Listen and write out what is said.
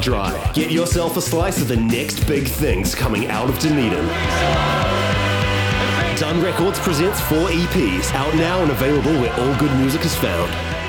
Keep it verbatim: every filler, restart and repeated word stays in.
Dry. Get yourself a slice of the next big things coming out of Dunedin. Done Records presents four E Ps, out now and available where all good music is found.